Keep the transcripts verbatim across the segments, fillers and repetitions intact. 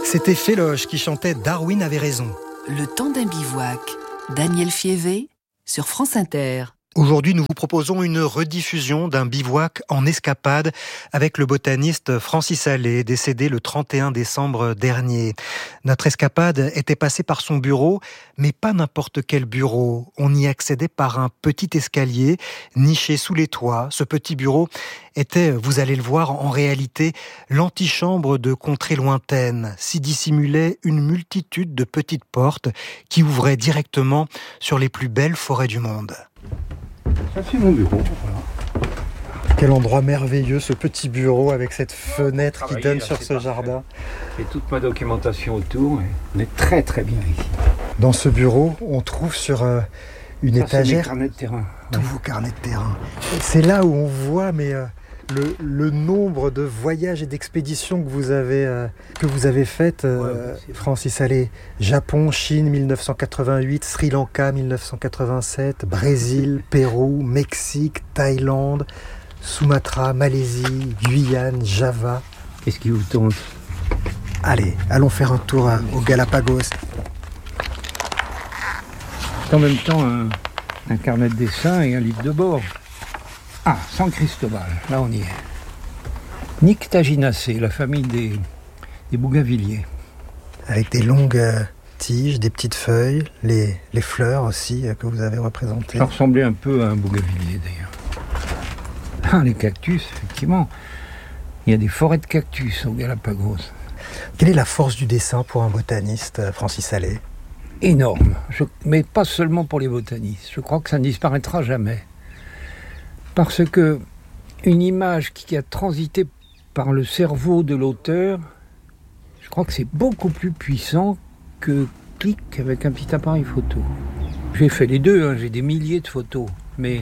C'était Féloche qui chantait « Darwin avait raison ». Le temps d'un bivouac, Daniel Fievé sur France Inter. Aujourd'hui, nous vous proposons une rediffusion d'un bivouac en escapade avec le botaniste Francis Allais, décédé le trente et un décembre dernier. Notre escapade était passée par son bureau, mais pas n'importe quel bureau. On y accédait par un petit escalier niché sous les toits. Ce petit bureau était, vous allez le voir, en réalité l'antichambre de contrées lointaines. S'y dissimulait une multitude de petites portes qui ouvraient directement sur les plus belles forêts du monde. Ça, c'est mon bureau. Voilà. Quel endroit merveilleux, ce petit bureau avec cette fenêtre qui donne là, sur ce parfait. jardin. Et toute ma documentation autour. On est très très bien ici. Dans ce bureau, on trouve sur euh, une Ça, étagère c'est mes carnets de terrain. tous Ouais. vos carnets de terrain. C'est là où on voit mais, euh, le, le nombre de voyages et d'expéditions que vous avez, euh, que vous avez faites, euh, Ouais, c'est- Francis Allais. Japon, Chine, dix-neuf cent quatre-vingt-huit, Sri Lanka, dix-neuf cent quatre-vingt-sept, Brésil, Pérou, Mexique, Thaïlande, Sumatra, Malaisie, Guyane, Java. Qu'est-ce qui vous tente? Allez, allons faire un tour à- aux Galapagos. C'est en même temps un, un carnet de dessin et un livre de bord. Ah, San Cristobal, là on y est. Nyctaginacées, la famille des, des bougainvilliers. Avec des longues euh, tiges, des petites feuilles, les, les fleurs aussi euh, que vous avez représentées. Ça ressemblait un peu à un bougainvillier d'ailleurs. Ah, les cactus, effectivement. Il y a des forêts de cactus au Galapagos. Quelle est la force du dessin pour un botaniste, euh, Francis Allais? Énorme. Je- mais pas seulement pour les botanistes. Je crois que ça ne disparaîtra jamais. Parce que une image qui a transité par le cerveau de l'auteur, je crois que c'est beaucoup plus puissant que clic avec un petit appareil photo. J'ai fait les deux, hein, j'ai des milliers de photos. Mais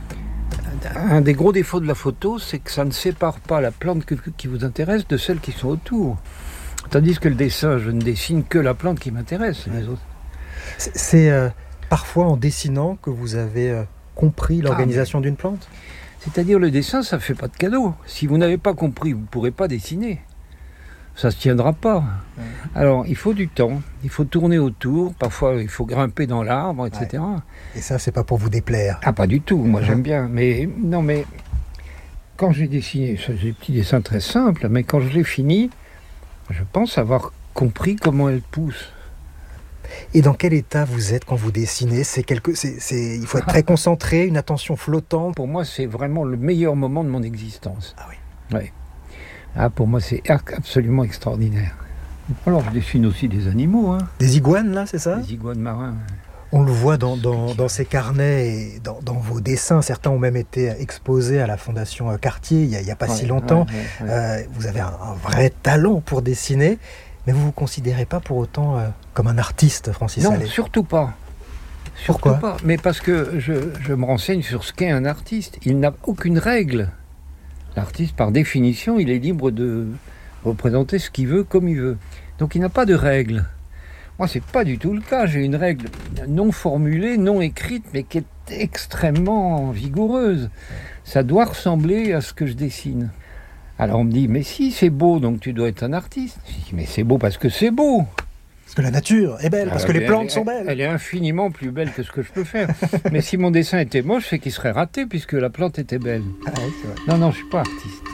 un des gros défauts de la photo, c'est que ça ne sépare pas la plante que- qui vous intéresse de celles qui sont autour. Tandis que le dessin, je ne dessine que la plante qui m'intéresse. Les autres. C'est, c'est, euh, parfois en dessinant que vous avez euh, compris l'organisation d'une plante? C'est-à-dire le dessin, ça ne fait pas de cadeau. Si vous n'avez pas compris, vous ne pourrez pas dessiner. Ça ne se tiendra pas. Ouais. Alors, il faut du temps, il faut tourner autour, parfois il faut grimper dans l'arbre, et cetera. Ouais. Et ça, c'est pas pour vous déplaire? Ah, pas du tout, moi j'aime bien. Mais non, mais quand j'ai dessiné, c'est des petits dessins très simples, mais quand je l'ai fini, je pense avoir compris comment elle pousse. Et dans quel état vous êtes quand vous dessinez? C'est quelque, c'est, c'est, il faut être très concentré, une attention flottante. Pour moi, c'est vraiment le meilleur moment de mon existence. Ah oui. Ouais. Ah, pour moi, c'est absolument extraordinaire. Alors, je dessine aussi des animaux. Hein. Des iguanes, là, c'est ça? Des iguanes marins. On le voit dans, dans, dans ces carnets et dans, dans vos dessins. Certains ont même été exposés à la Fondation Cartier il n'y a, a pas ouais, si longtemps. Ouais, ouais, ouais. Euh, vous avez un, un vrai talent pour dessiner, mais vous ne vous considérez pas pour autant euh, comme un artiste, Francis Allais? Non, surtout pas. Surtout Pourquoi pas. Mais parce que je, je me renseigne sur ce qu'est un artiste. Il n'a aucune règle. L'artiste, par définition, il est libre de représenter ce qu'il veut comme il veut. Donc il n'a pas de règle. Moi, c'est pas du tout le cas. J'ai une règle non formulée, non écrite, mais qui est extrêmement vigoureuse. Ça doit ressembler à ce que je dessine. Alors on me dit, mais si, c'est beau, donc tu dois être un artiste. Je dis, mais c'est beau parce que c'est beau. Parce que la nature est belle, parce Alors, que les elle, plantes elle, sont belles. Elle est infiniment plus belle que ce que je peux faire. Mais si mon dessin était moche, c'est qu'il serait raté, puisque la plante était belle. Ah oui, c'est vrai. Non, non, je suis pas artiste.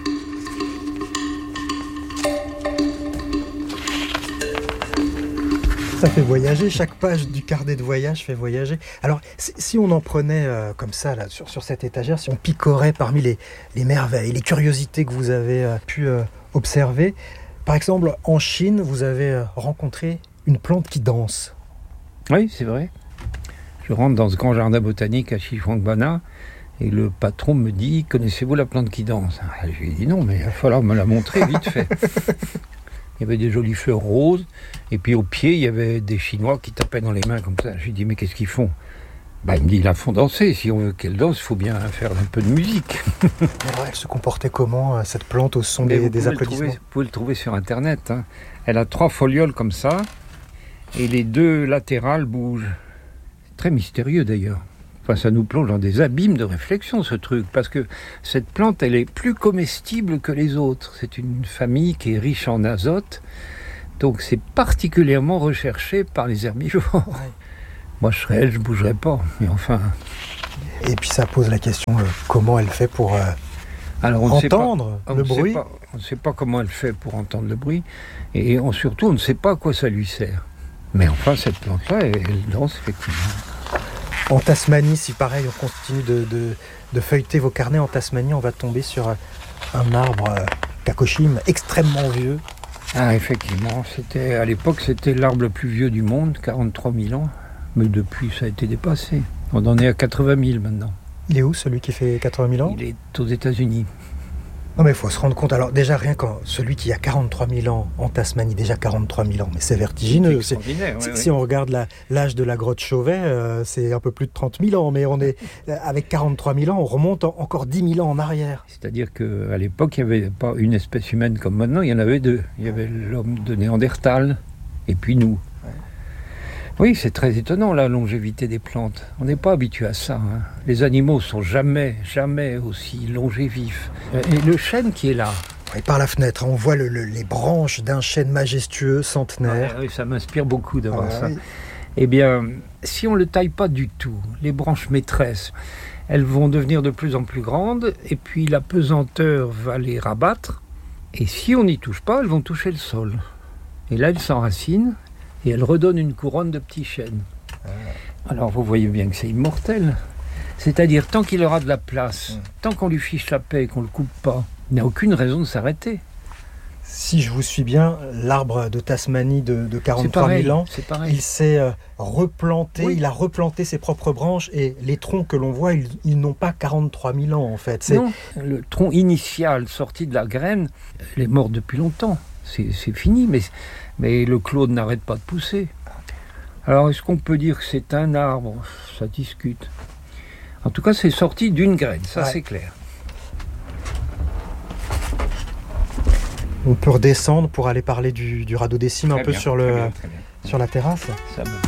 Ça fait voyager, chaque page du carnet de voyage fait voyager. Alors, si on en prenait euh, comme ça, là, sur, sur cette étagère, si on picorait parmi les, les merveilles, les curiosités que vous avez euh, pu euh, observer, par exemple, en Chine, vous avez euh, rencontré une plante qui danse. Oui, c'est vrai. Je rentre dans ce grand jardin botanique à Xishuangbanna et le patron me dit, connaissez-vous la plante qui danse? Je lui ai dit non, mais il va falloir me la montrer vite fait. Il y avait des jolies fleurs roses, et puis au pied, il y avait des Chinois qui tapaient dans les mains comme ça. Je lui ai dit, mais qu'est-ce qu'ils font? Bah, il me dit, ils la font danser. Si on veut qu'elle danse, il faut bien faire un peu de musique. Alors, elle se comportait comment, cette plante, au son des, des applaudissements? Trouver, vous pouvez le trouver sur Internet. Hein. Elle a trois folioles comme ça, et les deux latérales bougent. C'est très mystérieux d'ailleurs. Enfin, ça nous plonge dans des abîmes de réflexion, ce truc, parce que cette plante, elle est plus comestible que les autres. C'est une famille qui est riche en azote, Donc c'est particulièrement recherché par les herbivores. Ouais. Moi je serais elle, je ne bougerais pas, mais enfin... Et puis ça pose la question, euh, comment elle fait pour euh, Alors, on entendre pas, le on bruit pas, On ne sait pas comment elle fait pour entendre le bruit, et on, surtout on ne sait pas à quoi ça lui sert. Mais enfin cette plante-là, elle, elle danse effectivement. En Tasmanie, si pareil, on continue de, de, de feuilleter vos carnets en Tasmanie, on va tomber sur un arbre euh, Kakoshim extrêmement vieux. Ah, effectivement, c'était, à l'époque, c'était l'arbre le plus vieux du monde, quarante-trois mille ans. Mais depuis, ça a été dépassé. On en est à quatre-vingt mille maintenant. Il est où, celui qui fait quatre-vingt mille ans ? Il est aux États-Unis. Non, mais il faut se rendre compte. Alors, déjà, rien qu'en celui qui a quarante-trois mille ans en Tasmanie, déjà quarante-trois mille ans, mais c'est vertigineux. C'est, ouais, si, ouais. si on regarde la, l'âge de la grotte Chauvet, euh, c'est un peu plus de trente mille ans, mais on est, avec quarante-trois mille ans, on remonte en, encore dix mille ans en arrière. C'est-à-dire qu'à l'époque, il n'y avait pas une espèce humaine comme maintenant, il y en avait deux. Il y avait l'homme de Néandertal, et puis nous. Ouais. Oui, c'est très étonnant, la longévité des plantes. On n'est pas habitué à ça. Hein. Les animaux ne sont jamais, jamais aussi longévifs. Et le chêne qui est là. Et par la fenêtre, on voit le, le, les branches d'un chêne majestueux, centenaire. Ouais, oui, ça m'inspire beaucoup de voir ah, ça. Oui. Eh bien, si on ne le taille pas du tout, les branches maîtresses, elles vont devenir de plus en plus grandes, et puis la pesanteur va les rabattre. Et si on n'y touche pas, elles vont toucher le sol. Et là, elles s'enracinent. Et elle redonne une couronne de petits chênes. Ah. Alors vous voyez bien que c'est immortel. C'est-à-dire, tant qu'il aura de la place, mmh. tant qu'on lui fiche la paix et qu'on ne le coupe pas, il n'y a aucune raison de s'arrêter. Si je vous suis bien, l'arbre de Tasmanie de, de quarante-trois mille ans, il s'est euh, replanté, oui. il a replanté ses propres branches et les troncs que l'on voit, ils, ils n'ont pas quarante-trois mille ans en fait. C'est... Non, le tronc initial sorti de la graine, il est mort depuis longtemps. C'est, c'est fini, mais, mais le clone n'arrête pas de pousser. Alors, est-ce qu'on peut dire que c'est un arbre ? Ça discute. En tout cas, c'est sorti d'une graine, ça ouais. c'est clair. On peut redescendre pour aller parler du, du rhododécime un peu bien, sur, le, bien, sur la terrasse. Ça me va.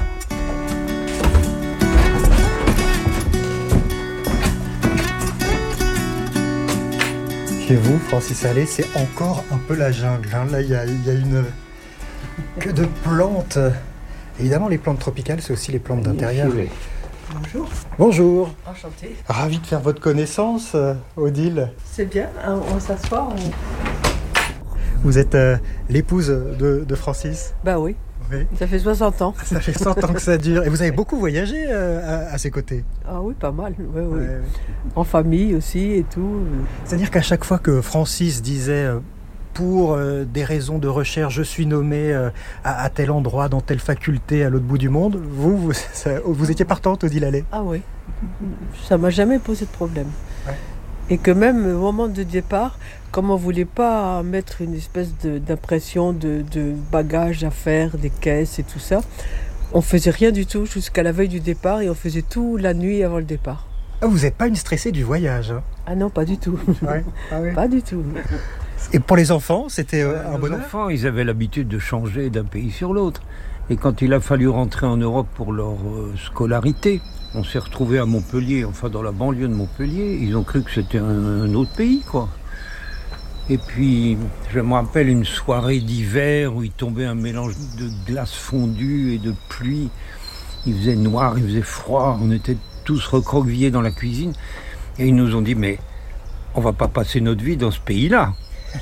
Chez vous, Francis Allais, c'est encore un peu la jungle. Hein. Là, il y a, y a une que de plantes. Évidemment, les plantes tropicales, c'est aussi les plantes d'intérieur. Bonjour. Bonjour. Enchanté. Ravi de faire votre connaissance, Odile. C'est bien, on, on s'assoit. On... Vous êtes euh, l'épouse de, de Francis ? Bah oui. Oui. Ça fait soixante ans. Ça fait cent ans que ça dure. Et vous avez beaucoup voyagé euh, à, à ses côtés ? Ah oui, pas mal. Oui, oui. Ouais, ouais. En famille aussi et tout. C'est-à-dire qu'à chaque fois que Francis disait euh, pour euh, des raisons de recherche, je suis nommé euh, à, à tel endroit, dans telle faculté, à l'autre bout du monde, vous, vous, ça, vous étiez partante, Odile Allais ? Ah oui. Ça m'a jamais posé de problème. Ouais. Et que même au moment de départ, comme on ne voulait pas mettre une espèce de, d'impression de, de bagages à faire, des caisses et tout ça, on faisait rien du tout jusqu'à la veille du départ et on faisait tout la nuit avant le départ. Ah, vous n'êtes pas une stressée du voyage hein ? Ah non, pas du tout. Ouais. Ah oui. Pas du tout. Et pour les enfants, c'était euh, un bonheur ? Les enfants, ils avaient l'habitude de changer d'un pays sur l'autre. Et quand il a fallu rentrer en Europe pour leur euh, scolarité, on s'est retrouvés à Montpellier, enfin dans la banlieue de Montpellier. Ils ont cru que c'était un, un autre pays, quoi. Et puis, je me rappelle une soirée d'hiver où il tombait un mélange de glace fondue et de pluie. Il faisait noir, il faisait froid. On était tous recroquevillés dans la cuisine. Et ils nous ont dit, mais on va pas passer notre vie dans ce pays-là.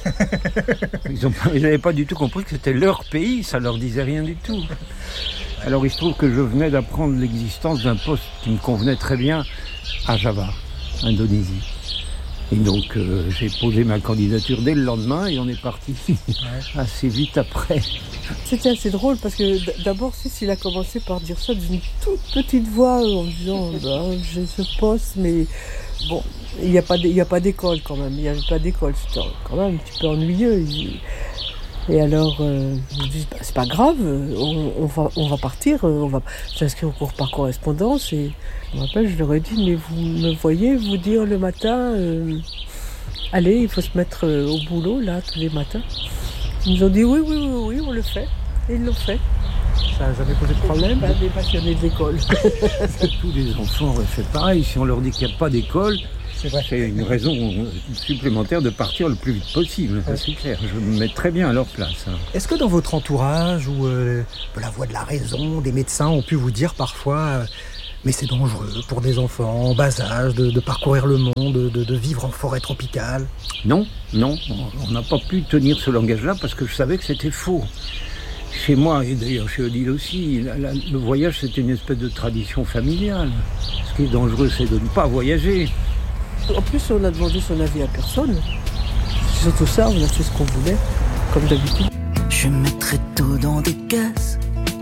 Ils n'avaient pas du tout compris que c'était leur pays, ça leur disait rien du tout. Alors il se trouve que je venais d'apprendre l'existence d'un poste qui me convenait très bien à Java, Indonésie. Et donc euh, j'ai posé ma candidature dès le lendemain et on est parti assez vite après. C'était assez drôle parce que d'abord Suisse il a commencé par dire ça d'une toute petite voix en disant bah, j'ai ce poste mais bon il n'y a pas il n'y a pas d'école quand même, il n'y avait pas d'école, c'était quand même un petit peu ennuyeux. Et alors, euh, je me dis, bah, c'est pas grave, on, on, va, on va partir, on va s'inscrire au cours par correspondance. Et je me rappelle, je leur ai dit, mais vous me voyez vous dire le matin, euh, allez, il faut se mettre au boulot, là, tous les matins. Ils nous ont dit, oui, oui, oui, oui, on le fait. Et ils l'ont fait. Ça n'a jamais posé de problème ? Des passionnés de l'école. Tous les enfants auraient fait pareil. Si on leur dit qu'il n'y a pas d'école, C'est vrai. C'est une raison supplémentaire de partir le plus vite possible, ça c'est clair. Je me mets très bien à leur place. Est-ce que dans votre entourage, ou euh, la voix de la raison, des médecins ont pu vous dire parfois euh, mais c'est dangereux pour des enfants en bas âge de, de parcourir le monde, de, de vivre en forêt tropicale? Non, non, on n'a pas pu tenir ce langage-là parce que je savais que c'était faux. Chez moi, et d'ailleurs chez Odile aussi, la, la, le voyage c'est une espèce de tradition familiale. Ce qui est dangereux, c'est de ne pas voyager. En plus, on a demandé son avis à personne. C'est surtout ça, on a fait ce qu'on voulait, comme d'habitude. Je mettrai tout dans des caisses.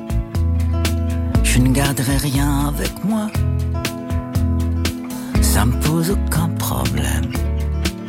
Je ne garderai rien avec moi. Ça me pose aucun problème.